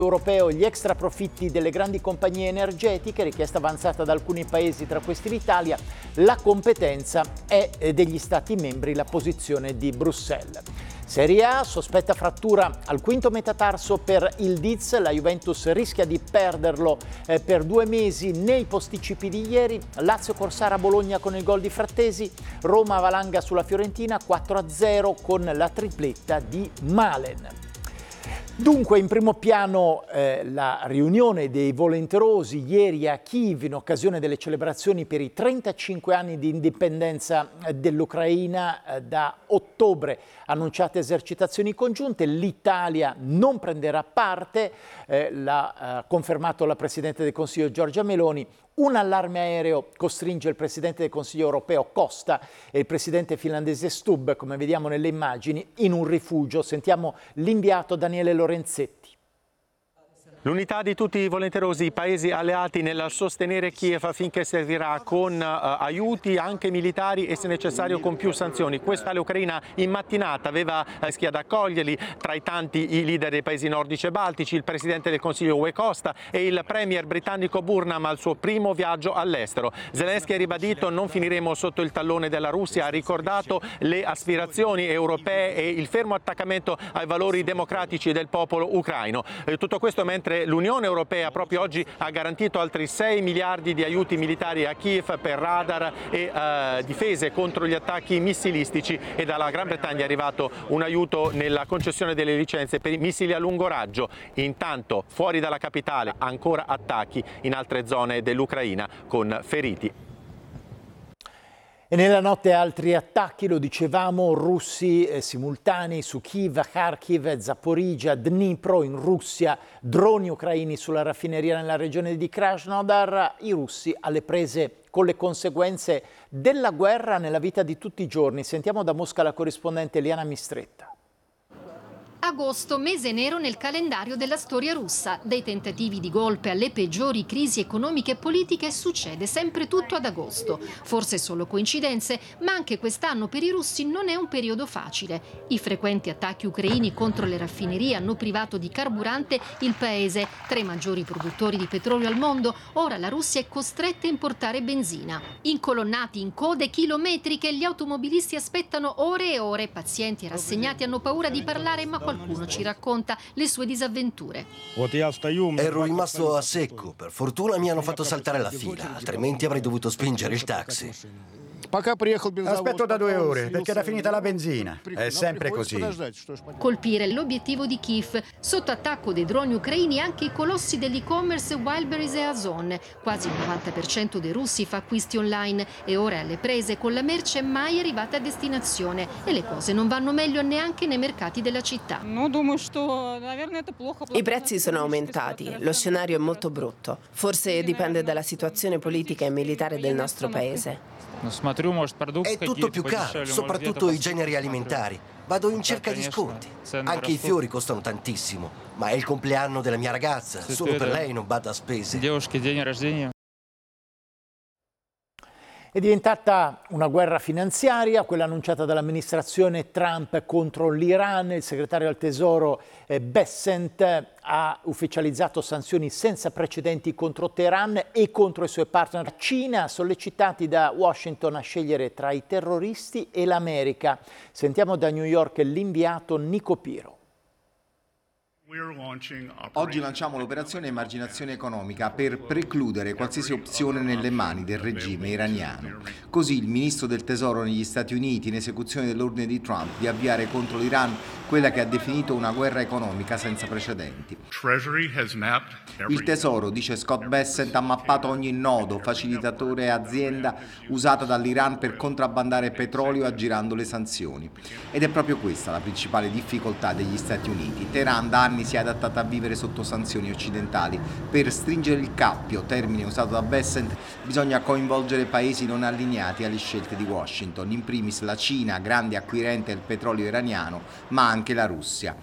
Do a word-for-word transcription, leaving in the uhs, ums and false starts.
Europeo gli extra profitti delle grandi compagnie energetiche, richiesta avanzata da alcuni paesi, tra questi l'Italia. La competenza è degli Stati membri, la posizione di Bruxelles. Serie A, sospetta frattura al quinto metatarso per il Diz, la Juventus rischia di perderlo eh, per due mesi nei posticipi di ieri. Lazio Corsara Bologna con il gol di Frattesi, Roma valanga sulla Fiorentina quattro a zero con la tripletta di Malen. Dunque in primo piano eh, la riunione dei volenterosi ieri a Kiev in occasione delle celebrazioni per i trentacinque anni di indipendenza dell'Ucraina. Eh, da ottobre annunciate esercitazioni congiunte, l'Italia non prenderà parte, eh, l'ha eh, confermato la Presidente del Consiglio Giorgia Meloni. Un allarme aereo costringe il Presidente del Consiglio europeo Costa e il Presidente finlandese Stubb, come vediamo nelle immagini, in un rifugio. Sentiamo l'inviato Daniele Lorenzetti. L'unità di tutti i volenterosi paesi alleati nel sostenere Kiev finché servirà con uh, aiuti anche militari e se necessario con più sanzioni. Questa l'Ucraina in mattinata aveva uh, schia ad accoglierli, tra i tanti i leader dei paesi nordici e baltici, il Presidente del Consiglio U E Costa e il Premier britannico Burnham al suo primo viaggio all'estero. Zelensky ha ribadito non finiremo sotto il tallone della Russia, ha ricordato le aspirazioni europee e il fermo attaccamento ai valori democratici del popolo ucraino. Eh, tutto questo mentre l'Unione Europea proprio oggi ha garantito altri sei miliardi di aiuti militari a Kiev per radar e eh, difese contro gli attacchi missilistici e dalla Gran Bretagna è arrivato un aiuto nella concessione delle licenze per i missili a lungo raggio. Intanto fuori dalla capitale ancora attacchi in altre zone dell'Ucraina con feriti. E nella notte altri attacchi, lo dicevamo, russi eh, simultanei su Kiev, Kharkiv, Zaporizhia, Dnipro in Russia, droni ucraini sulla raffineria nella regione di Krasnodar, i russi alle prese con le conseguenze della guerra nella vita di tutti i giorni. Sentiamo da Mosca la corrispondente Liana Mistretta. Agosto, mese nero nel calendario della storia russa. Dai tentativi di golpe alle peggiori crisi economiche e politiche succede sempre tutto ad agosto. Forse solo coincidenze, ma anche quest'anno per i russi non è un periodo facile. I frequenti attacchi ucraini contro le raffinerie hanno privato di carburante il paese, tra i maggiori produttori di petrolio al mondo. Ora la Russia è costretta a importare benzina. Incolonnati in code chilometriche, gli automobilisti aspettano ore e ore. Pazienti e rassegnati hanno paura di parlare, ma qualcuno ci racconta le sue disavventure. Ero rimasto a secco. Per fortuna mi hanno fatto saltare la fila, altrimenti avrei dovuto spingere il taxi. Aspetto da due ore perché era finita la benzina. È sempre così. Colpire l'obiettivo di Kiev. Sotto attacco dei droni ucraini anche i colossi dell'e-commerce Wildberries e Ozon. Quasi il novanta per cento dei russi fa acquisti online e ora è alle prese con la merce mai arrivata a destinazione. E le cose non vanno meglio neanche nei mercati della città. I prezzi sono aumentati, lo scenario è molto brutto. Forse dipende dalla situazione politica e militare del nostro paese. È tutto più caro, soprattutto i generi alimentari. Vado in cerca di sconti. Anche i fiori costano tantissimo, ma è il compleanno della mia ragazza. Solo per lei non bada a spese. È diventata una guerra finanziaria, quella annunciata dall'amministrazione Trump contro l'Iran. Il segretario al Tesoro eh, Bessent ha ufficializzato sanzioni senza precedenti contro Teheran e contro i suoi partner Cina, sollecitati da Washington a scegliere tra i terroristi e l'America. Sentiamo da New York l'inviato Nico Piro. Oggi lanciamo l'operazione emarginazione economica per precludere qualsiasi opzione nelle mani del regime iraniano. Così il ministro del tesoro negli Stati Uniti, in esecuzione dell'ordine di Trump di avviare contro l'Iran quella che ha definito una guerra economica senza precedenti. Il tesoro, dice Scott Bessent, ha mappato ogni nodo, facilitatore e azienda usata dall'Iran per contrabbandare petrolio aggirando le sanzioni. Ed è proprio questa la principale difficoltà degli Stati Uniti. Teheran da anni si è adattata a vivere sotto sanzioni occidentali. Per stringere il cappio, termine usato da Bessent, bisogna coinvolgere paesi non allineati alle scelte di Washington, in primis la Cina, grande acquirente del petrolio iraniano, ma anche la Russia.